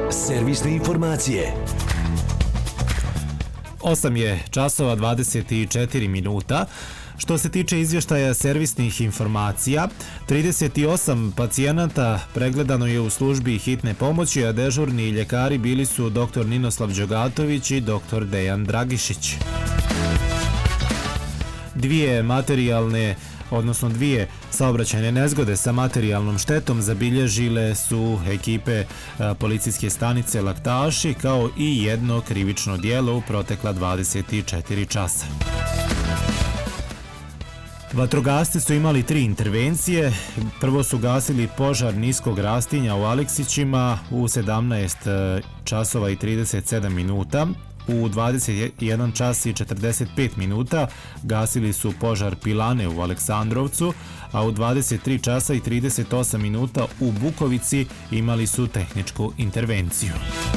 Servisne informacije. 8 je časova 24 minuta. Što se tiče izvještaja servisnih informacija, 38 pacijenata pregledano je u službi hitne pomoći, a dežurni ljekari bili su dr. Ninoslav Đogatović i dr. Dejan Dragišić. Dvije saobraćajne nezgode sa materijalnom štetom zabilježile su ekipe policijske stanice Laktaši, kao i jedno krivično djelo u protekla 24 časa. Vatrogasci su imali 3 intervencije. Prvo su gasili požar niskog rastinja u Aleksićima u 17 časova i 37 minuta. U 21 čas i 45 minuta gasili su požar pilane u Aleksandrovcu, a u 23 časa i 38 minuta u Bukovici imali su tehničku intervenciju.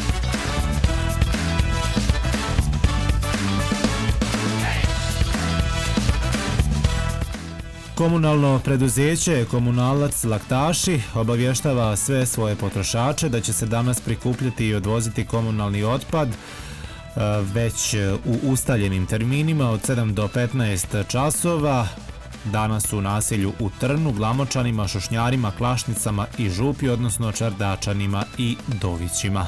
Komunalno preduzeće Komunalac Laktaši obavještava sve svoje potrošače da će se danas prikupljati i odvoziti komunalni otpad već u ustaljenim terminima od 7 do 15 časova. Danas u naselju u Trnu, Glamočanima, Šušnjarima, Klašnicama i Župi, odnosno Čardačanima i Dovićima.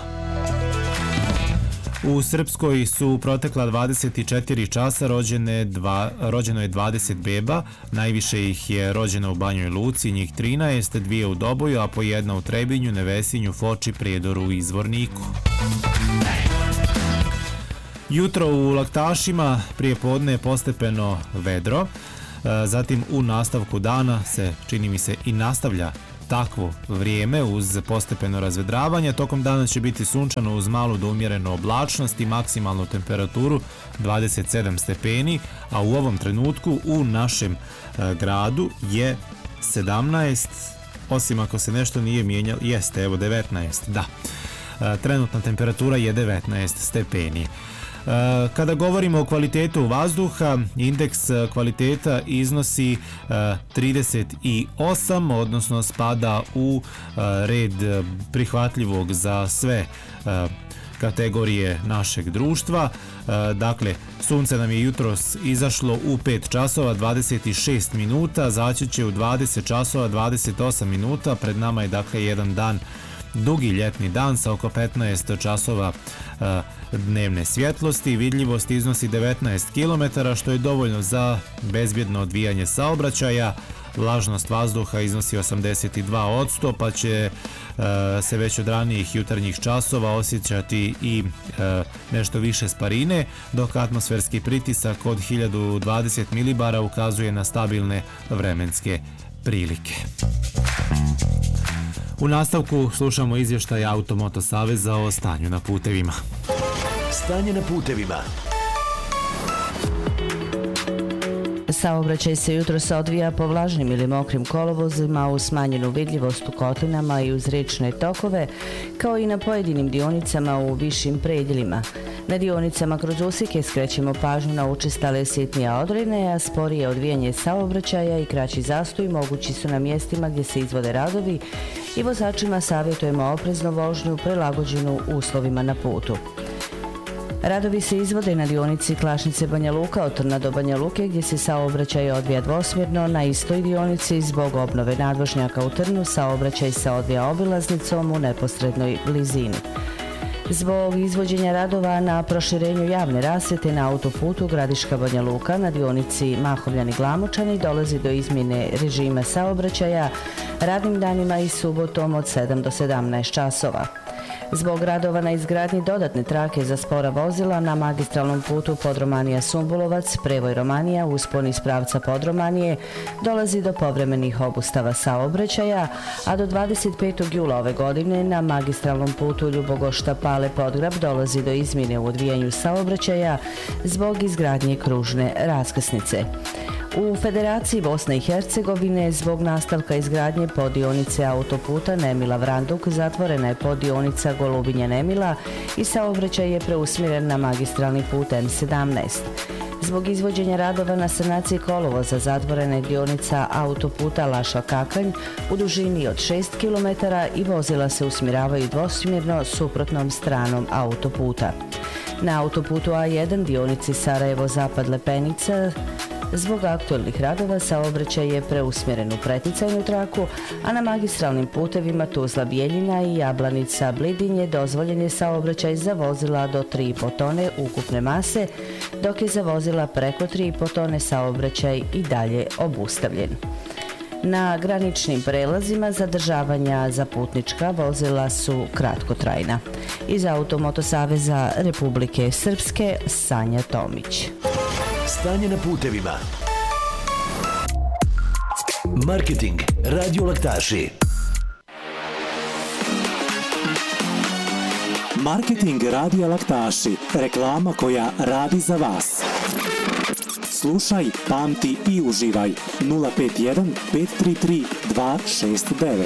U Srpskoj su protekla 24 časa rođeno je 20 beba, najviše ih je rođeno u Banjoj Luci, njih 13, 2 u Doboju, a po 1 u Trebinju, Nevesinju, Foči, Prijedoru i Izvorniku. Jutro u Laktašima, prije podne postepeno vedro, zatim u nastavku dana se, čini mi se, i nastavlja takvo vrijeme uz postepeno razvedravanje. Tokom dana će biti sunčano uz malu do umjerenu oblačnost i maksimalnu temperaturu 27 stepeni, a u ovom trenutku u našem gradu je 17, osim ako se nešto nije mijenjalo, jeste, evo 19, da. Trenutna temperatura je 19 stepeni. Kada govorimo o kvalitetu vazduha, indeks kvaliteta iznosi 38, odnosno spada u red prihvatljivog za sve kategorije našeg društva. Dakle, sunce nam je jutros izašlo u 5 časova 26 minuta, zaći će u 20 časova 28 minuta. Pred nama je dakle jedan dan, dugi ljetni dan sa oko 15 časova dnevne svjetlosti. Vidljivost iznosi 19 km, što je dovoljno za bezbjedno odvijanje saobraćaja. Vlažnost vazduha iznosi 82%, pa će se već od ranijih jutarnjih časova osjećati i nešto više sparine, dok atmosferski pritisak od 1020 milibara ukazuje na stabilne vremenske prilike. U nastavku slušamo izvještaj Automoto Saveza o stanju na putevima. Stanje na putevima. Saobraćaj se jutros odvija po vlažnim ili mokrim kolovozima uz smanjenu vidljivost u kotlinama i uz riječne tokove, kao i na pojedinim dionicama u višim predjelima. Na dionicama kroz usike skrećemo pažnju na učestale sitnije odrine, a sporije odvijanje saobraćaja i kraći zastoj mogući su na mjestima gdje se izvode radovi i vozačima savjetujemo opreznu vožnju prilagođenu uslovima na putu. Radovi se izvode na dionici Klašnice Banja Luka od Trna do Banja Luke, gdje se saobraćaj odvija dvosmjerno. Na istoj dionici zbog obnove nadvožnjaka u Trnu saobraćaj se odvija obilaznicom u neposrednoj blizini. Zbog izvođenja radova na proširenju javne rasvjete na autoputu Gradiška Banja Luka na dionici Mahovljani Glamočani dolazi do izmjene režima saobraćaja radnim danima i subotom od 7 do 17 časova. Zbog radova na izgradnji dodatne trake za spora vozila na magistralnom putu Podromanija-Sumbulovac, prevoj Romanija, uspon iz pravca Podromanije, dolazi do povremenih obustava saobraćaja, a do 25. jula ove godine na magistralnom putu Ljubogošta-Pale-Podgrab dolazi do izmjene u odvijanju saobraćaja zbog izgradnje kružne raskrsnice. U Federaciji Bosne i Hercegovine zbog nastavka izgradnje poddionice autoputa Nemila-Vranduk zatvorena je poddionica Golubinja-Nemila i saobraćaj je preusmjeren na magistralni put M17. Zbog izvođenja radova na sanaciji kolovoza zatvorena je dionica autoputa Lašva-Kakanj u dužini od 6 km i vozila se usmjeravaju dvosmjerno suprotnom stranom autoputa. Na autoputu A1 dionici Sarajevo-Zapad Lepenica zbog aktualnih radova saobraćaj je preusmjeren u preticajnu traku, a na magistralnim putevima Tuzla-Bijeljina i Jablanica-Blidinje dozvoljen je saobraćaj za vozila do 3,5 tone ukupne mase, dok je za vozila preko 3,5 tone saobraćaj i dalje obustavljen. Na graničnim prelazima zadržavanja za putnička vozila su kratkotrajna. Iz Automoto Saveza Republike Srpske, Sanja Tomić. Stanje na putevima. Marketing, radiolaktaši. Marketing radija Laktaši, reklama koja radi za vas. Slušaj, pamti i uživaj. 051 533 269.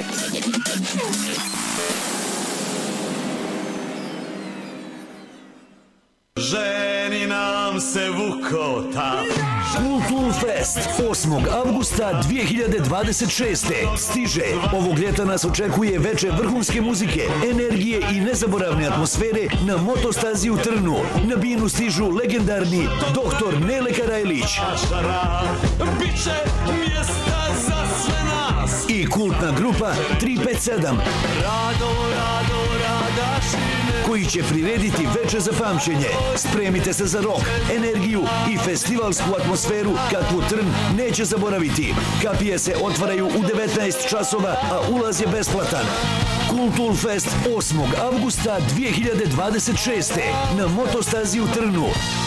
Ženi nam se vukota. Kultul Fest 8. avgusta 2026. stiže. Ovog ljeta nas očekuje veče vrhunske muzike, energije i nezaboravne atmosfere na motostazi u Trnu. Na binu stižu legendarni Dr. Nele Karajlić Biće mjesta za sve nas. i kultna grupa 357 Rado, radašine. koji će prirediti veče za pamćenje. Spremite se za rok, energiju i festivalsku atmosferu kakvu Trn neće zaboraviti. Kapije se otvaraju u 19 časova, a ulaz je besplatan. Kultul Fest 8. avgusta 2026. na motostazi u Trnu.